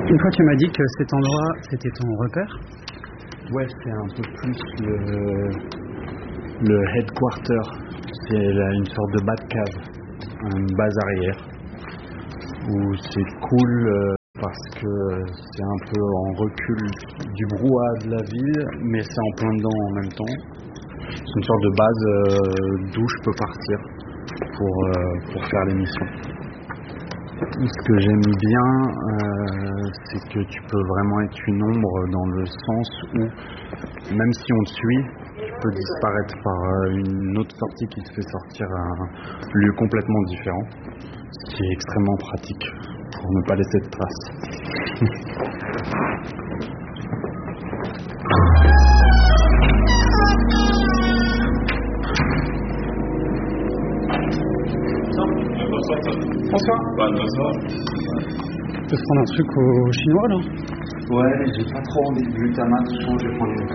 Une fois, tu m'as dit que cet endroit, c'était ton repère. Ouais, c'est un peu plus le headquarter. C'est une sorte de Batcave, une base arrière, où c'est cool parce que c'est un peu en recul du brouhaha de la ville, mais c'est en plein dedans en même temps. C'est une sorte de base d'où je peux partir pour faire l'émission. Ce que j'aime bien, c'est que tu peux vraiment être une ombre dans le sens où, même si on te suit, tu peux disparaître par une autre sortie qui te fait sortir à un lieu complètement différent, ce qui est extrêmement pratique pour ne pas laisser de traces. Bonsoir. Bonsoir. On peut se prendre un truc au chinois là? Ouais, j'ai pas trop envie de glutamax, je vais prendre une